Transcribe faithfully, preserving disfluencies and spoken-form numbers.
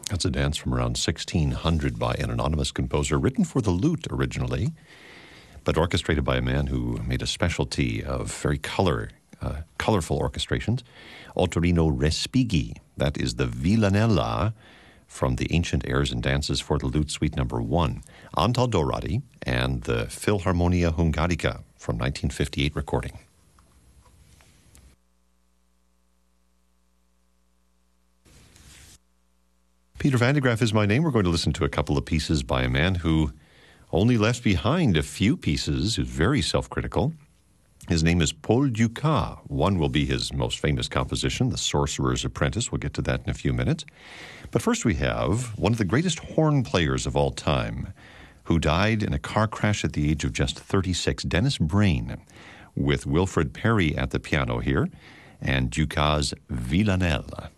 That's a dance from around sixteen hundred by an anonymous composer, written for the lute originally, but orchestrated by a man who made a specialty of very color, uh, colorful orchestrations, Ottorino Respighi. That is the Villanella from the Ancient Airs and Dances for the Lute Suite Number One. Antal Dorati and the Philharmonia Hungarica from nineteen fifty-eight recording. Peter van de Graaff is my name. We're going to listen to a couple of pieces by a man who only left behind a few pieces, who's very self-critical. His name is Paul Dukas. One will be his most famous composition, The Sorcerer's Apprentice. We'll get to that in a few minutes. But first we have one of the greatest horn players of all time, who died in a car crash at the age of just thirty-six, Dennis Brain, with Wilfred Perry at the piano here, and Dukas' Villanelle.